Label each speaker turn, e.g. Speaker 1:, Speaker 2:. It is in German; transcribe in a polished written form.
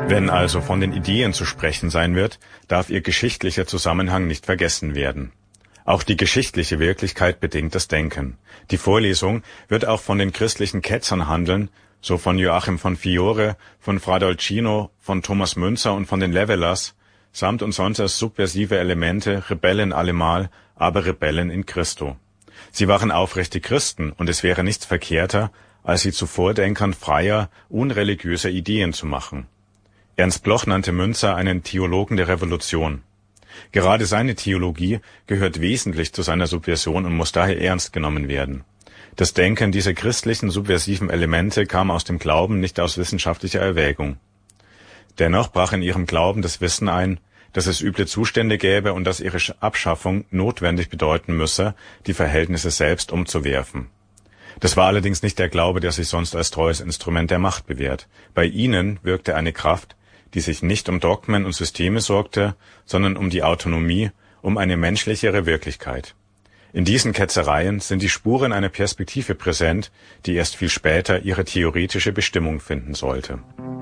Speaker 1: Wenn also von den Ideen zu sprechen sein wird, darf ihr geschichtlicher Zusammenhang nicht vergessen werden. Auch die geschichtliche Wirklichkeit bedingt das Denken. Die Vorlesung wird auch von den christlichen Ketzern handeln, so von Joachim von Fiore, von Fradolcino, von Thomas Münzer und von den Levelers, samt und sonst als subversive Elemente, Rebellen allemal, aber Rebellen in Christo. Sie waren aufrechte Christen, und es wäre nichts verkehrter, als sie zu Vordenkern freier, unreligiöser Ideen zu machen. Ernst Bloch nannte Münzer einen Theologen der Revolution. Gerade seine Theologie gehört wesentlich zu seiner Subversion und muss daher ernst genommen werden. Das Denken dieser christlichen subversiven Elemente kam aus dem Glauben, nicht aus wissenschaftlicher Erwägung. Dennoch brach in ihrem Glauben das Wissen ein, dass es üble Zustände gäbe und dass ihre Abschaffung notwendig bedeuten müsse, die Verhältnisse selbst umzuwerfen. Das war allerdings nicht der Glaube, der sich sonst als treues Instrument der Macht bewährt. Bei ihnen wirkte eine Kraft, die sich nicht um Dogmen und Systeme sorgte, sondern um die Autonomie, um eine menschlichere Wirklichkeit. In diesen Ketzereien sind die Spuren einer Perspektive präsent, die erst viel später ihre theoretische Bestimmung finden sollte.